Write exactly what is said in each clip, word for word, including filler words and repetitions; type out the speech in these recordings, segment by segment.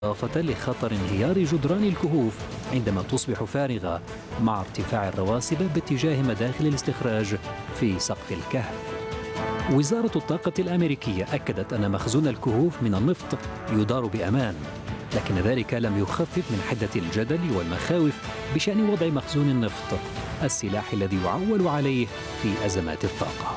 إضافة لخطر انهيار جدران الكهوف عندما تصبح فارغة مع ارتفاع الرواسب باتجاه مداخل الاستخراج في سقف الكهف. وزارة الطاقة الأمريكية أكدت أن مخزون الكهوف من النفط يدار بأمان، لكن ذلك لم يخفف من حدة الجدل والمخاوف بشأن وضع مخزون النفط، السلاح الذي يعول عليه في أزمات الطاقة.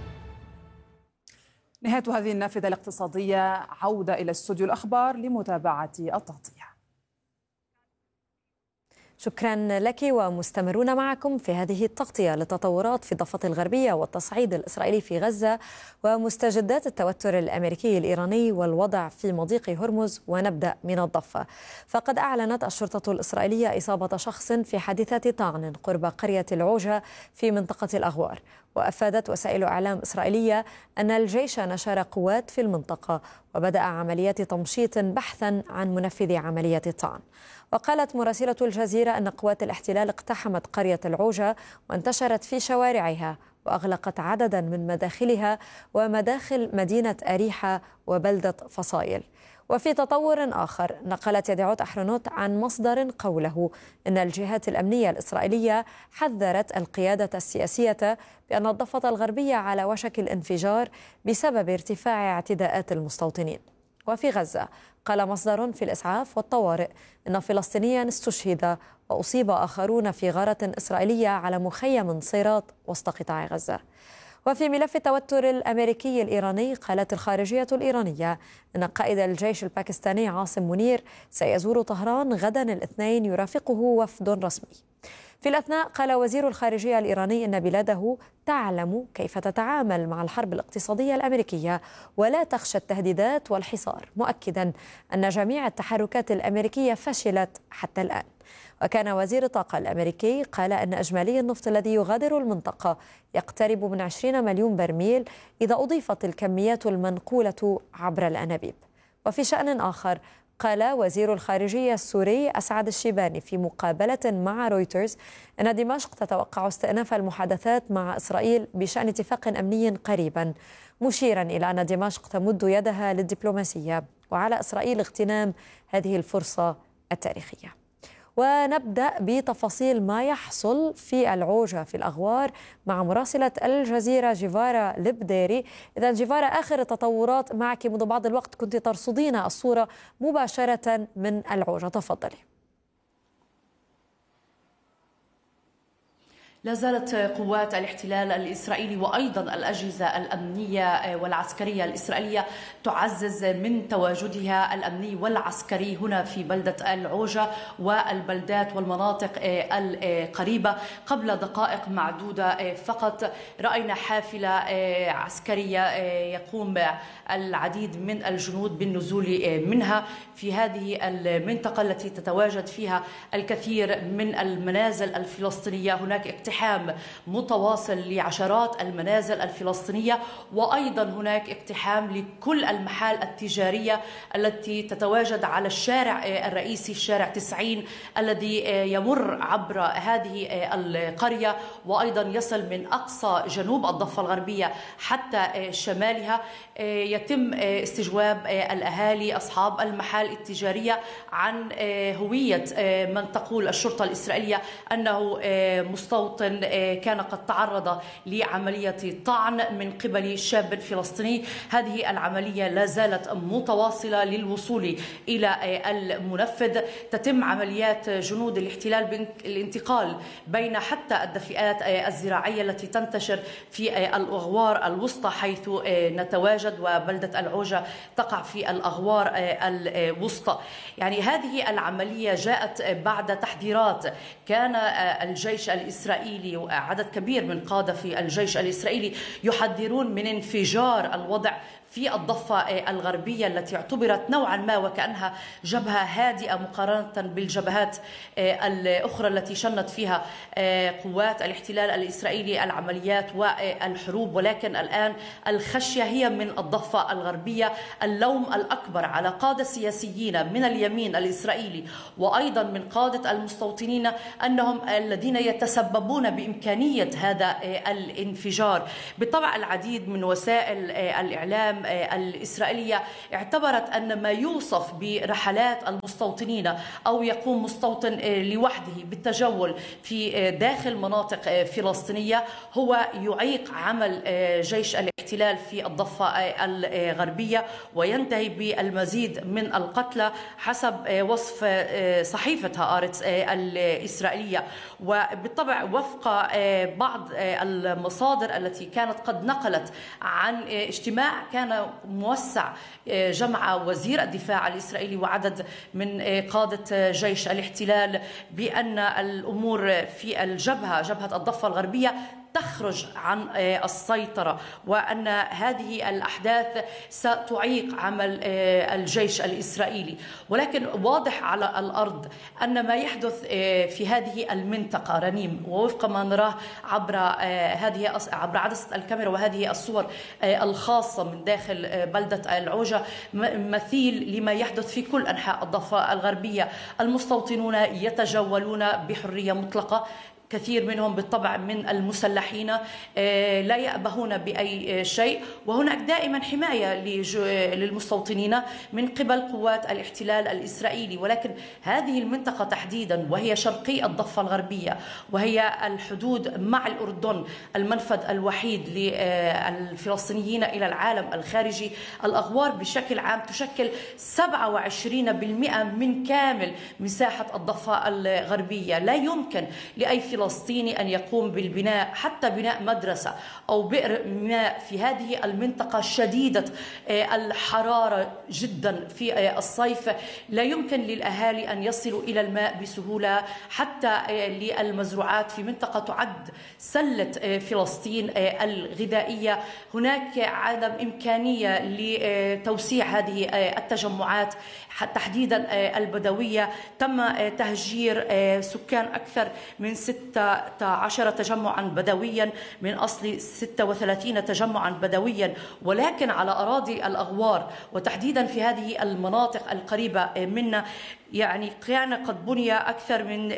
نهاية هذه النافذة الاقتصادية، عودة إلى استوديو الأخبار لمتابعة التغطية. شكرا لك، ومستمرون معكم في هذه التغطية للتطورات في الضفة الغربية والتصعيد الإسرائيلي في غزة ومستجدات التوتر الأمريكي الإيراني والوضع في مضيق هرمز. ونبدأ من الضفة، فقد أعلنت الشرطة الإسرائيلية إصابة شخص في حادثة طعن قرب قرية العوجة في منطقة الأغوار. وأفادت وسائل إعلام إسرائيلية أن الجيش نشر قوات في المنطقة وبدأ عمليات تمشيط بحثا عن منفذ عملية الطعن. وقالت مراسلة الجزيرة أن قوات الاحتلال اقتحمت قرية العوجة وانتشرت في شوارعها وأغلقت عددا من مداخلها ومداخل مدينة أريحة وبلدة فصائل. وفي تطور آخر، نقلت يدعوت أحرنوت عن مصدر قوله إن الجهات الأمنية الإسرائيلية حذرت القيادة السياسية بأن الضفة الغربية على وشك الانفجار بسبب ارتفاع اعتداءات المستوطنين. وفي غزة، قال مصدر في الإسعاف والطوارئ إن فلسطينيا استشهد وأصيب آخرون في غارة إسرائيلية على مخيم صيرات وسط قطاع غزة. وفي ملف التوتر الأمريكي الإيراني، قالت الخارجية الإيرانية أن قائد الجيش الباكستاني عاصم منير سيزور طهران غدا الاثنين يرافقه وفد رسمي. في الأثناء، قال وزير الخارجية الإيراني أن بلاده تعلم كيف تتعامل مع الحرب الاقتصادية الأمريكية ولا تخشى التهديدات والحصار، مؤكدا أن جميع التحركات الأمريكية فشلت حتى الآن. وكان وزير الطاقة الأمريكي قال أن إجمالي النفط الذي يغادر المنطقة يقترب من عشرين مليون برميل إذا أضيفت الكميات المنقولة عبر الأنابيب. وفي شأن آخر، قال وزير الخارجية السوري أسعد الشيباني في مقابلة مع رويترز أن دمشق تتوقع استئناف المحادثات مع إسرائيل بشأن اتفاق أمني قريبا، مشيرا إلى أن دمشق تمد يدها للدبلوماسية وعلى إسرائيل اغتنام هذه الفرصة التاريخية. ونبدأ بتفاصيل ما يحصل في العوجة في الأغوار مع مراسلة الجزيرة جيفارا لبديري. إذا جيفارا، آخر التطورات معك منذ بعض الوقت، كنت ترصدين الصورة مباشرة من العوجة، تفضلي. لا زالت قوات الاحتلال الإسرائيلي وأيضا الأجهزة الأمنية والعسكرية الإسرائيلية تعزز من تواجدها الأمني والعسكري هنا في بلدة العوجة والبلدات والمناطق القريبة. قبل دقائق معدودة فقط رأينا حافلة عسكرية يقوم العديد من الجنود بالنزول منها في هذه المنطقة التي تتواجد فيها الكثير من المنازل الفلسطينية. هناك اقتحام متواصل لعشرات المنازل الفلسطينية، وأيضا هناك اقتحام لكل المحال التجارية التي تتواجد على الشارع الرئيسي، شارع تسعين الذي يمر عبر هذه القرية وأيضا يصل من أقصى جنوب الضفة الغربية حتى شمالها. يتم استجواب الأهالي أصحاب المحال التجارية عن هوية من تقول الشرطة الإسرائيلية أنه مستوطن كان قد تعرض لعملية طعن من قبل شاب فلسطيني. هذه العملية لا زالت متواصلة للوصول إلى المنفذ. تتم عمليات جنود الاحتلال بالانتقال بين حتى الدفئات الزراعية التي تنتشر في الأغوار الوسطى حيث نتواجد، وبلدة العوجة تقع في الأغوار الوسطى. يعني هذه العملية جاءت بعد تحذيرات كان الجيش الإسرائيلي وعدد كبير من قادة في الجيش الإسرائيلي يحذرون من انفجار الوضع في الضفة الغربية التي اعتبرت نوعا ما وكأنها جبهة هادئة مقارنة بالجبهات الأخرى التي شنت فيها قوات الاحتلال الإسرائيلي العمليات والحروب. ولكن الآن الخشية هي من الضفة الغربية. اللوم الأكبر على قادة سياسيين من اليمين الإسرائيلي وأيضا من قادة المستوطنين أنهم الذين يتسببون بإمكانية هذا الانفجار. بالطبع العديد من وسائل الإعلام الإسرائيلية اعتبرت أن ما يوصف برحلات المستوطنين أو يقوم مستوطن لوحده بالتجول في داخل مناطق فلسطينية هو يعيق عمل جيش الاحتلال في الضفة الغربية وينتهي بالمزيد من القتلى حسب وصف صحيفة هآرتس الإسرائيلية. وبالطبع وفق بعض المصادر التي كانت قد نقلت عن اجتماع كان موسع جمع وزير الدفاع الإسرائيلي وعدد من قادة جيش الاحتلال بأن الأمور في الجبهة جبهة الضفة الغربية تخرج عن السيطرة وأن هذه الأحداث ستعيق عمل الجيش الإسرائيلي. ولكن واضح على الأرض أن ما يحدث في هذه المنطقة رنيم ووفق ما نراه عبر هذه عبر عدسة الكاميرا وهذه الصور الخاصة من داخل بلدة العوجة مثيل لما يحدث في كل أنحاء الضفة الغربية. المستوطنون يتجولون بحرية مطلقة، كثير منهم بالطبع من المسلحين لا يأبهون بأي شيء، وهناك دائما حماية للمستوطنين من قبل قوات الاحتلال الإسرائيلي. ولكن هذه المنطقة تحديدا وهي شرقي الضفة الغربية وهي الحدود مع الأردن، المنفذ الوحيد للفلسطينيين إلى العالم الخارجي، الأغوار بشكل عام تشكل سبعة وعشرين بالمئة من كامل مساحة الضفة الغربية. لا يمكن لأي فلسطيني أن يقوم بالبناء حتى بناء مدرسة أو بئر ماء في هذه المنطقة شديدة الحرارة جدا في الصيف. لا يمكن للأهالي أن يصلوا إلى الماء بسهولة حتى للمزروعات في منطقة تعد سلة فلسطين الغذائية. هناك عدم إمكانية لتوسيع هذه التجمعات تحديدا البدوية. تم تهجير سكان أكثر من ستة عشر تجمعا بدويا من أصل ستة وثلاثين تجمعا بدويا، ولكن على أراضي الأغوار وتحديدا في هذه المناطق القريبة منا يعني كان قد بني أكثر من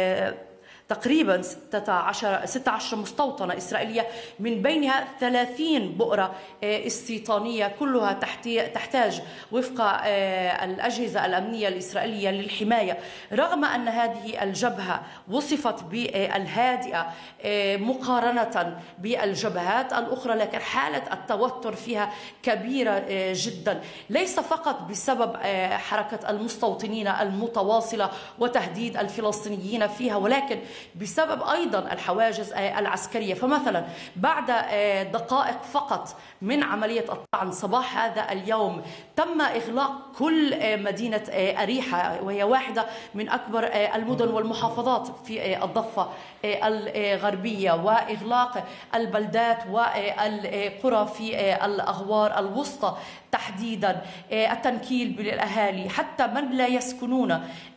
تقريبا ستة عشر مستوطنة إسرائيلية، من بينها ثلاثين بؤرة استيطانية كلها تحتاج وفق الأجهزة الأمنية الإسرائيلية للحماية. رغم أن هذه الجبهة وصفت بالهادئة مقارنة بالجبهات الأخرى، لكن حالة التوتر فيها كبيرة جدا، ليس فقط بسبب حركة المستوطنين المتواصلة وتهديد الفلسطينيين فيها، ولكن بسبب أيضا الحواجز العسكرية. فمثلا بعد دقائق فقط من عملية الطعن صباح هذا اليوم تم إغلاق كل مدينة أريحة، وهي واحدة من أكبر المدن والمحافظات في الضفة الغربية، وإغلاق البلدات والقرى في الأغوار الوسطى تحديدا، التنكيل بالأهالي حتى من لا يسكنون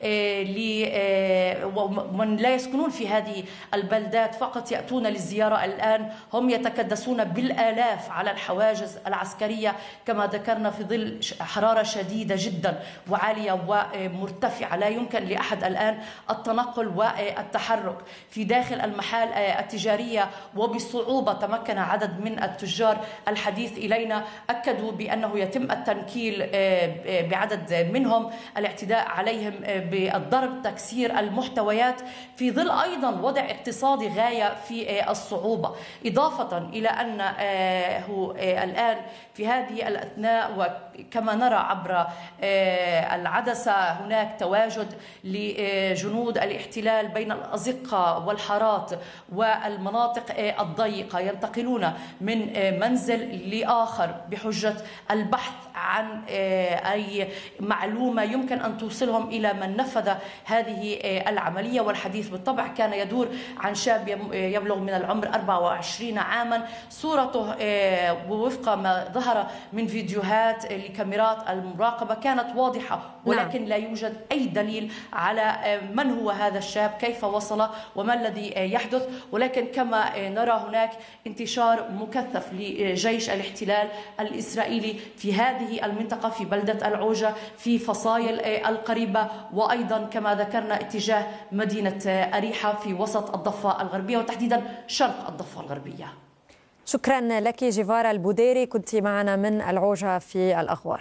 ومن لا يسكنون في هذه البلدات فقط يأتون للزيارة الآن هم يتكدسون بالآلاف على الحواجز العسكرية كما ذكرنا في ظل حرارة شديدة جدا وعالية ومرتفعة. لا يمكن لأحد الآن التنقل والتحرك في داخل المحال التجارية، وبصعوبة تمكن عدد من التجار الحديث إلينا أكدوا بأنه يتم التنكيل بعدد منهم، الاعتداء عليهم بالضرب، تكسير المحتويات، في ظل أيضا وضع اقتصادي غاية في الصعوبة، إضافة إلى أنه الآن في هذه الأثناء وكما نرى عبر العدسة هناك تواجد لجنود الاحتلال بين الأزقة والحارات والمناطق الضيقة، ينتقلون من منزل لآخر بحجة البحث عن أي معلومة يمكن أن توصلهم إلى من نفذ هذه العملية. والحديث بالطبع كان يدور عن شاب يبلغ من العمر أربعة وعشرين عاما، صورته ووفق ما ظهر من فيديوهات لكاميرات المراقبة كانت واضحة، ولكن لا يوجد أي دليل على من هو هذا الشاب، كيف وصل وما الذي يحدث. ولكن كما نرى هناك انتشار مكثف لجيش الاحتلال الإسرائيلي في هذه المنطقة، في بلدة العوجة، في فصائل القريبة، وأيضا كما ذكرنا اتجاه مدينة أريحة في وسط الضفة الغربية وتحديدا شرق الضفة الغربية. شكرا لك جيفارا البوديري، كنت معنا من العوجة في الأخبار.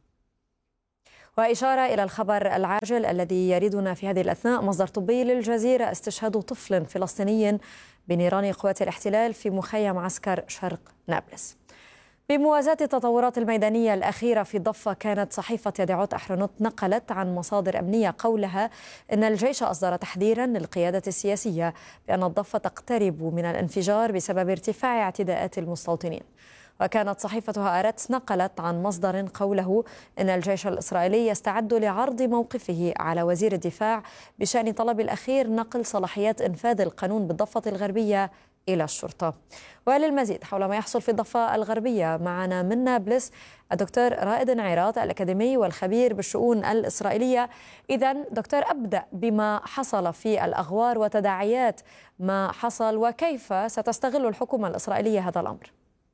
وإشارة إلى الخبر العاجل الذي يريدنا في هذه الأثناء، مصدر طبي للجزيرة: استشهاد طفل فلسطيني بنيران قوات الاحتلال في مخيم عسكر شرق نابلس. بموازاة التطورات الميدانية الأخيرة في الضفة، كانت صحيفة يدعوت أحرنوت نقلت عن مصادر أمنية قولها إن الجيش أصدر تحذيرا للقيادة السياسية بأن الضفة تقترب من الانفجار بسبب ارتفاع اعتداءات المستوطنين. وكانت صحيفة هآرتس نقلت عن مصدر قوله إن الجيش الإسرائيلي يستعد لعرض موقفه على وزير الدفاع بشأن طلب الأخير نقل صلاحيات إنفاذ القانون بالضفة الغربية إلى الشرطة. وللمزيد حول ما يحصل في الضفة الغربية معنا من نابلس الدكتور رائد عيراط، الأكاديمي والخبير بالشؤون الإسرائيلية. إذن دكتور، أبدأ بما حصل في الأغوار وتداعيات ما حصل، وكيف ستستغل الحكومة الإسرائيلية هذا الأمر؟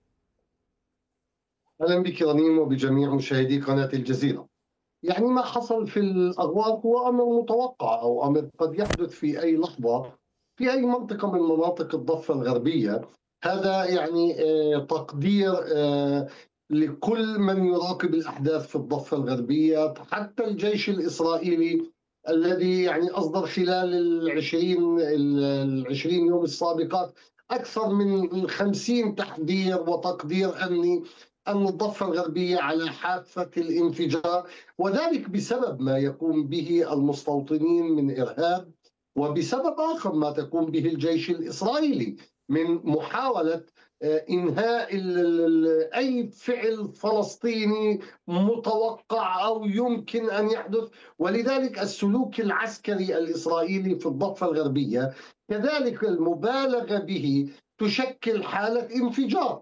أهلا بك رنيم وبجميع مشاهدي قناة الجزيرة. يعني ما حصل في الأغوار هو أمر متوقع أو أمر قد يحدث في أي لحظة في أي منطقة من مناطق الضفة الغربية. هذا يعني تقدير لكل من يراقب الأحداث في الضفة الغربية، حتى الجيش الإسرائيلي الذي يعني أصدر خلال العشرين العشرين يوم السابقات أكثر من خمسين تحذير وتقدير أمني أن الضفة الغربية على حافة الانفجار، وذلك بسبب ما يقوم به المستوطنين من إرهاب، وبسبب آخر ما تقوم به الجيش الإسرائيلي من محاولة إنهاء أي فعل فلسطيني متوقع أو يمكن أن يحدث. ولذلك السلوك العسكري الإسرائيلي في الضفة الغربية كذلك المبالغة به تشكل حالة انفجار.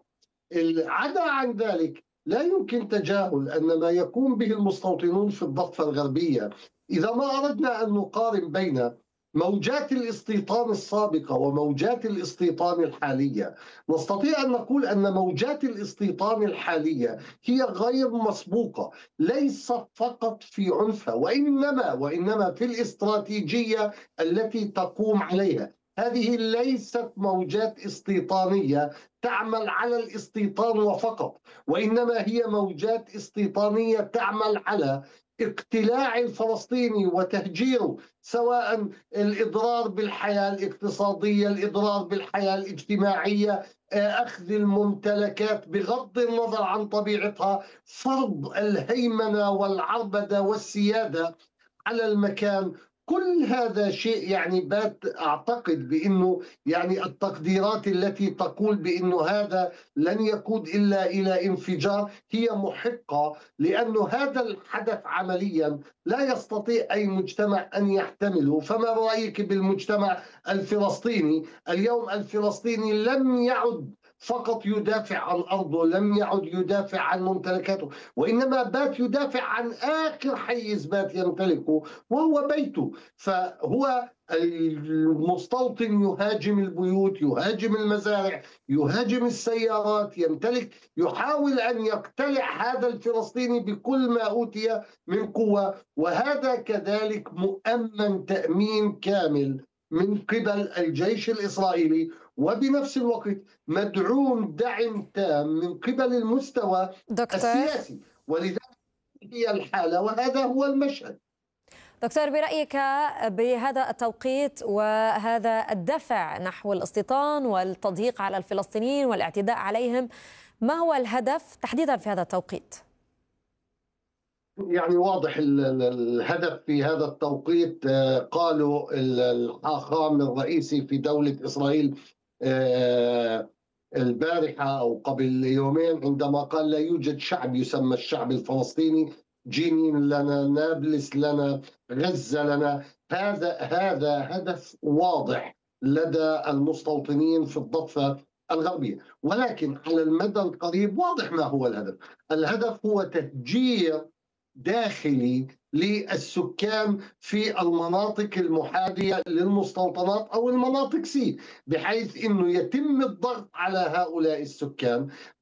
عدا عن ذلك لا يمكن تجاهل أن ما يقوم به المستوطنون في الضفة الغربية، إذا ما أردنا أن نقارن بين موجات الاستيطان السابقة وموجات الاستيطان الحالية، نستطيع أن نقول أن موجات الاستيطان الحالية هي غير مسبوقة، ليس فقط في عنفها وإنما وإنما في الاستراتيجية التي تقوم عليها. هذه ليست موجات استيطانية تعمل على الاستيطان وفقط، وإنما هي موجات استيطانية تعمل على اقتلاع الفلسطيني وتهجيره، سواء الإضرار بالحياة الاقتصادية، الإضرار بالحياة الاجتماعية، أخذ الممتلكات بغض النظر عن طبيعتها، فرض الهيمنة والعربدة والسيادة على المكان. كل هذا شيء يعني بات أعتقد بأنه يعني التقديرات التي تقول بأنه هذا لن يقود إلا إلى انفجار هي محقة، لأنه هذا الحدث عمليا لا يستطيع أي مجتمع أن يحتمله. فما رأيك بالمجتمع الفلسطيني اليوم؟ الفلسطيني لم يعد فقط يدافع عن أرضه، لم يعد يدافع عن ممتلكاته، وإنما بات يدافع عن آخر حيز بات يمتلكه وهو بيته. فهو المستوطن يهاجم البيوت، يهاجم المزارع، يهاجم السيارات، يمتلك، يحاول أن يقتلع هذا الفلسطيني بكل ما أوتي من قوة، وهذا كذلك مؤمن تأمين كامل من قبل الجيش الإسرائيلي، وبنفس الوقت مدعوم دعم تام من قبل المستوى دكتور. السياسي. ولذلك هي الحالة وهذا هو المشهد. دكتور، برأيك بهذا التوقيت وهذا الدفع نحو الاستيطان والتضييق على الفلسطينيين والاعتداء عليهم، ما هو الهدف تحديدا في هذا التوقيت؟ يعني واضح الهدف في هذا التوقيت. قالوا الحاخام الرئيسي في دولة إسرائيل البارحة أو قبل يومين عندما قال لا يوجد شعب يسمى الشعب الفلسطيني، جنين لنا، نابلس لنا، غزة لنا. هذا هذا هدف واضح لدى المستوطنين في الضفة الغربية، ولكن على المدى القريب واضح ما هو الهدف. الهدف هو تهجير داخلي للسكان في المناطق المحاذية للمستوطنات أو المناطق سي، بحيث أنه يتم الضغط على هؤلاء السكان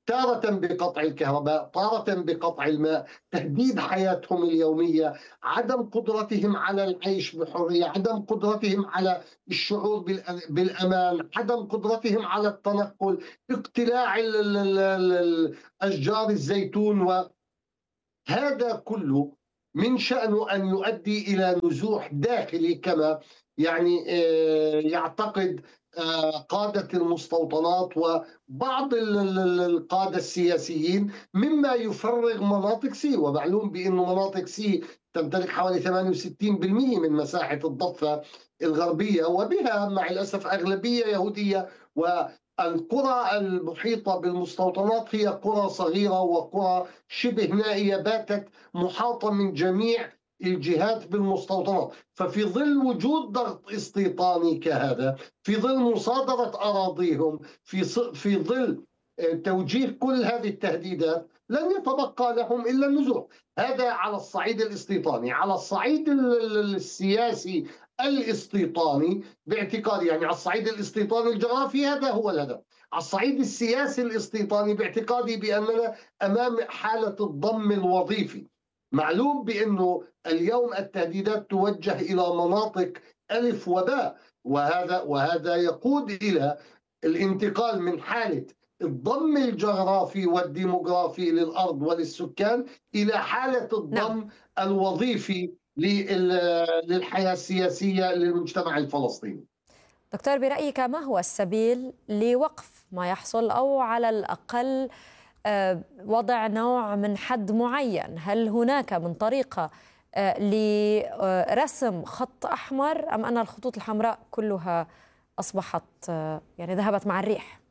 تارة بقطع الكهرباء، تارة بقطع الماء، تهديد حياتهم اليومية، عدم قدرتهم على العيش بحرية، عدم قدرتهم على الشعور بالأمان، عدم قدرتهم على التنقل، اقتلاع أشجار الزيتون. وهذا كله من شأنه أن يؤدي إلى نزوح داخلي كما يعني يعتقد قادة المستوطنات وبعض القادة السياسيين، مما يفرغ مناطق سي. ومعلوم بأن مناطق سي تمتلك حوالي ثمانية وستين بالمئة من مساحة الضفة الغربية، وبها مع الأسف أغلبية يهودية، والقرى المحيطة بالمستوطنات هي قرى صغيرة وقرى شبه نائية باتت محاطة من جميع الجهات بالمستوطنات. ففي ظل وجود ضغط استيطاني كهذا، في ظل مصادرة أراضيهم، في في ظل توجيه كل هذه التهديدات، لن يتبقى لهم إلا النزوح. هذا على الصعيد الاستيطاني. على الصعيد السياسي الاستيطاني باعتقادي، يعني على الصعيد الاستيطاني الجغرافي هذا هو الهدف. على الصعيد السياسي الاستيطاني باعتقادي بأننا أمام حالة الضم الوظيفي. معلوم بأنه اليوم التهديدات توجه إلى مناطق ألف وباء، وهذا وهذا يقود إلى الانتقال من حالة الضم الجغرافي والديموغرافي للأرض وللسكان إلى حالة الضم نعم. الوظيفي للحياة السياسية للمجتمع الفلسطيني. دكتور، برأيك ما هو السبيل لوقف ما يحصل، أو على الأقل وضع نوع من حد معين؟ هل هناك من طريقة لرسم خط أحمر، أم أن الخطوط الحمراء كلها أصبحت يعني ذهبت مع الريح؟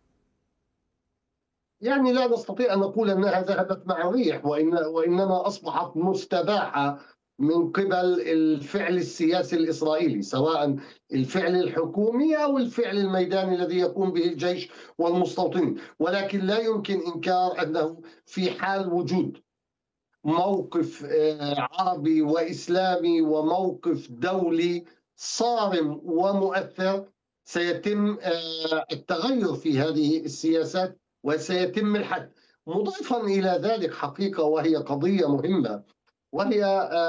يعني لا نستطيع أن نقول أنها ذهبت مع الريح، وإن وإنما أصبحت مستباحة من قبل الفعل السياسي الإسرائيلي، سواء الفعل الحكومي أو الفعل الميداني الذي يقوم به الجيش والمستوطنين. ولكن لا يمكن إنكار أنه في حال وجود موقف عربي وإسلامي وموقف دولي صارم ومؤثر، سيتم التغير في هذه السياسات وسيتم الحد. مضيفا إلى ذلك حقيقة وهي قضية مهمة، وهي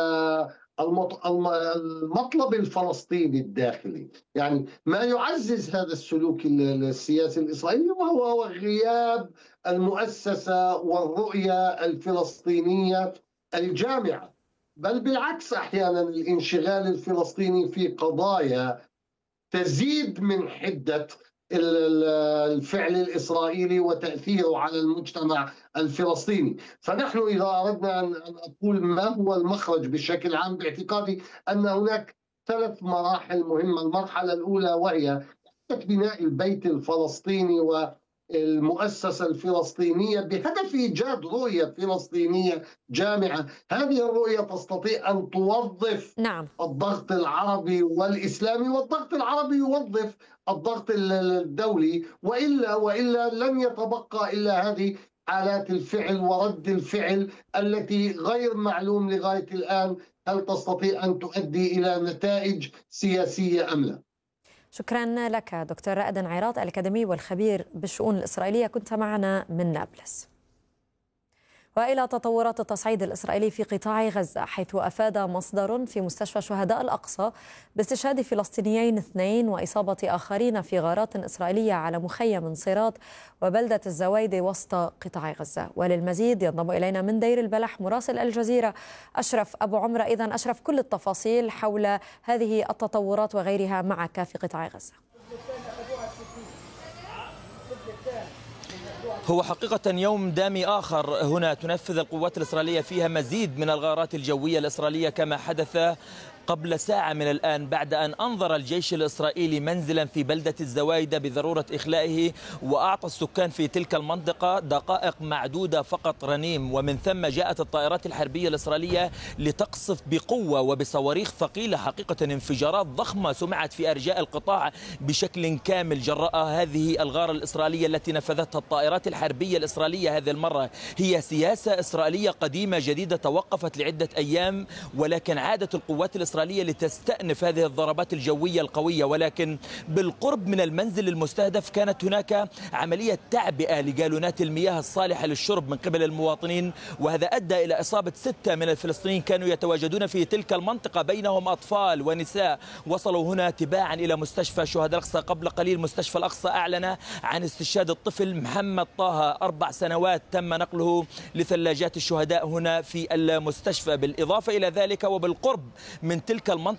المطلب الفلسطيني الداخلي. يعني ما يعزز هذا السلوك السياسي الإسرائيلي وهو غياب المؤسسة والرؤية الفلسطينية الجامعة، بل بالعكس أحيانا الانشغال الفلسطيني في قضايا تزيد من حدة الفعل الإسرائيلي وتأثيره على المجتمع الفلسطيني. فنحن إذا أردنا أن أقول ما هو المخرج بشكل عام، باعتقادي أن هناك ثلاث مراحل مهمة. المرحلة الأولى وهي بناء البيت الفلسطيني والمؤسسة الفلسطينية بهدف إيجاد رؤية فلسطينية جامعة. هذه الرؤية تستطيع أن توظف نعم. الضغط العربي والإسلامي، والضغط العربي يوظف الضغط الدولي، وإلا وإلا لن يتبقى إلا هذه حالات الفعل ورد الفعل التي غير معلوم لغاية الآن هل تستطيع أن تؤدي إلى نتائج سياسية أم لا. شكرا لك دكتور رائد عيراط، الأكاديمي والخبير بالشؤون الإسرائيلية، كنت معنا من نابلس. وإلى تطورات التصعيد الإسرائيلي في قطاع غزة، حيث أفاد مصدر في مستشفى شهداء الأقصى باستشهاد فلسطينيين اثنين وإصابة آخرين في غارات إسرائيلية على مخيم صيرات وبلدة الزوايدة وسط قطاع غزة. وللمزيد ينضم إلينا من دير البلح مراسل الجزيرة أشرف أبو عمرة. إذن أشرف، كل التفاصيل حول هذه التطورات وغيرها معك في قطاع غزة. هو حقيقة يوم دامي آخر هنا تنفذ القوات الإسرائيلية فيها مزيد من الغارات الجوية الإسرائيلية، كما حدث قبل ساعة من الآن بعد أن أنظر الجيش الإسرائيلي منزلا في بلدة الزوايدة بضرورة إخلائه، وأعطى السكان في تلك المنطقة دقائق معدودة فقط رنيم، ومن ثم جاءت الطائرات الحربية الإسرائيلية لتقصف بقوة وبصواريخ ثقيلة. حقيقة انفجارات ضخمة سمعت في أرجاء القطاع بشكل كامل جراء هذه الغارة الإسرائيلية التي نفذتها الطائرات الحربية الإسرائيلية. هذه المرة هي سياسة إسرائيلية قديمة جديدة توقفت لعدة أيام، ولكن عادت القوات الإسرائيلية الإسرائيلية لتستأنف هذه الضربات الجوية القوية، ولكن بالقرب من المنزل المستهدف كانت هناك عملية تعبئة لجالونات المياه الصالحة للشرب من قبل المواطنين، وهذا أدى إلى إصابة ستة من الفلسطينيين كانوا يتواجدون في تلك المنطقة، بينهم أطفال ونساء. وصلوا هنا تباعا إلى مستشفى شهداء الأقصى. قبل قليل مستشفى الأقصى أعلن عن استشهاد الطفل محمد طه، أربع سنوات، تم نقله لثلاجات الشهداء هنا في المستشفى. بالإضافة إلى ذلك وبالقرب من تلك المنطقة